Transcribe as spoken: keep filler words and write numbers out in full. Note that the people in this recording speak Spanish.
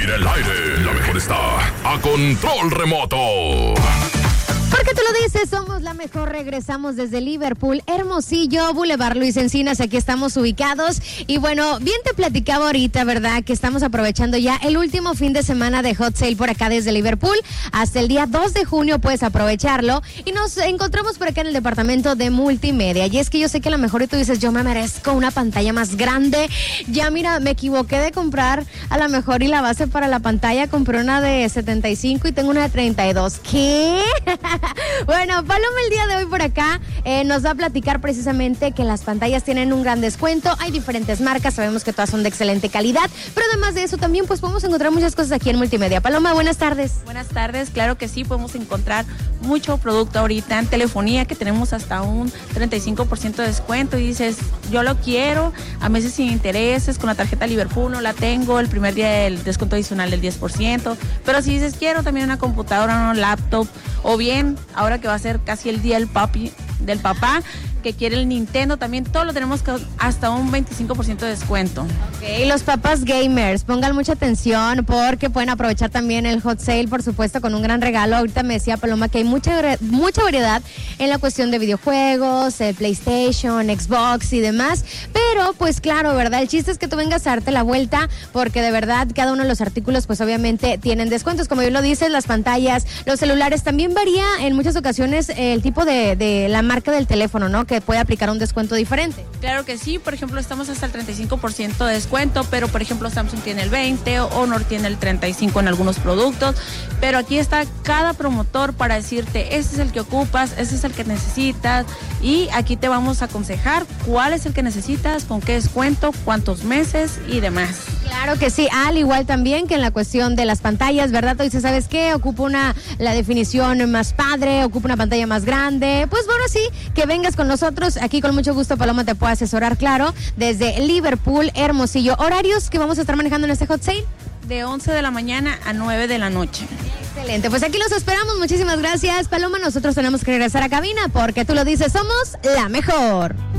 en el aire, la mejor está a control remoto. Porque tú lo dices, somos la mejor, regresamos desde Liverpool, Hermosillo, Boulevard Luis Encinas, aquí estamos ubicados. Y bueno, bien te platicaba ahorita, ¿verdad? Que estamos aprovechando ya el último fin de semana de Hot Sale por acá desde Liverpool. Hasta el día dos de junio puedes aprovecharlo. Y nos encontramos por acá en el departamento de multimedia. Y es que yo sé que a lo mejor tú dices, yo me merezco una pantalla más grande. Ya mira, me equivoqué de comprar a lo mejor y la base para la pantalla. Compré una de setenta y cinco y tengo una de treinta y dos. ¿Qué? Bueno, Paloma el día de hoy por acá eh, nos va a platicar precisamente que las pantallas tienen un gran descuento. Hay diferentes marcas, sabemos que todas son de excelente calidad, pero además de eso también pues podemos encontrar muchas cosas aquí en Multimedia. Paloma, buenas tardes. Buenas tardes, claro que sí, podemos encontrar mucho producto ahorita en telefonía que tenemos hasta un treinta y cinco por ciento de descuento y dices, yo lo quiero, a meses sin intereses, con la tarjeta Liverpool no la tengo, el primer día del descuento adicional del diez por ciento, pero si dices, quiero también una computadora, una laptop, o bien, ahora que va a ser casi el día del papi, del papá, que quiere el Nintendo, también todo lo tenemos hasta un veinticinco por ciento de descuento. Ok, los papás gamers, pongan mucha atención porque pueden aprovechar también el hot sale, por supuesto, con un gran regalo. Ahorita me decía Paloma que hay mucha, mucha variedad en la cuestión de videojuegos, eh, PlayStation, Xbox y demás, pero pues claro, ¿verdad? El chiste es que tú vengas a darte la vuelta porque de verdad cada uno de los artículos pues obviamente tienen descuentos, como yo lo dices, las pantallas, los celulares, también varía en muchas ocasiones el tipo de, de la marca del teléfono, ¿no? Que puede aplicar un descuento diferente. Claro que sí, por ejemplo, estamos hasta el treinta y cinco por ciento de descuento, pero por ejemplo Samsung tiene el veinte, Honor tiene el treinta y cinco en algunos productos, pero aquí está cada promotor para decirte, este es el que ocupas, este es el que necesitas, y aquí te vamos a aconsejar cuál es el que necesitas, con qué descuento, cuántos meses y demás. Claro que sí, al igual también que en la cuestión de las pantallas, ¿verdad? Tú dices, ¿sabes qué? Ocupo una, la definición más padre, ocupo una pantalla más grande. Pues bueno, sí, que vengas con nosotros. Aquí con mucho gusto Paloma te puede asesorar, claro, desde Liverpool, Hermosillo. ¿Horarios que vamos a estar manejando en este hot sale? De once de la mañana a nueve de la noche. Excelente, pues aquí los esperamos. Muchísimas gracias, Paloma. Nosotros tenemos que regresar a cabina porque tú lo dices, somos la mejor.